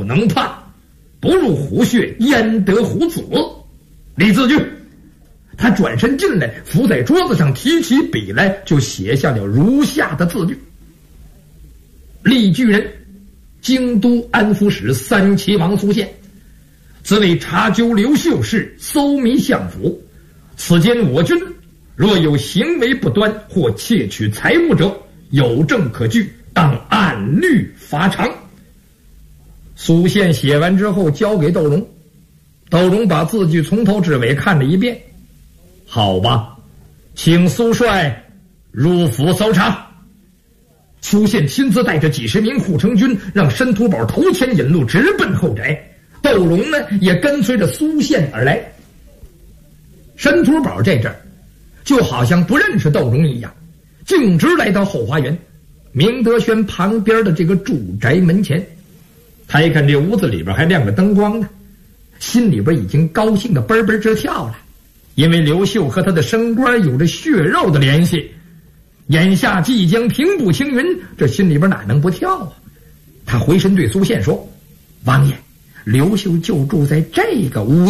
能判，不入虎穴，焉得虎子？立字据。他转身进来，伏在桌子上，提起笔来，就写下了如下的字据：立据人，京都安抚使三齐王苏宪，自为查究刘秀事，搜迷相府。此间我军若有行为不端或窃取财物者，有证可据，当按律罚偿。苏宪写完之后交给窦融，窦融把字据从头至尾看了一遍。好吧，请苏帅入府搜查。苏宪亲自带着几十名护城军，让申屠宝头前引路，直奔后宅。窦融呢，也跟随着苏宪而来。申屠宝这阵儿就好像不认识窦融一样，径直来到后花园明德轩旁边的这个住宅门前。他一看这屋子里边还亮着灯光呢，心里边已经高兴的嘣嘣直跳了，因为刘秀和他的升官有着血肉的联系，眼下即将平步青云，这心里边哪能不跳啊？他回身对苏宪说：王爷，刘秀就住在这个屋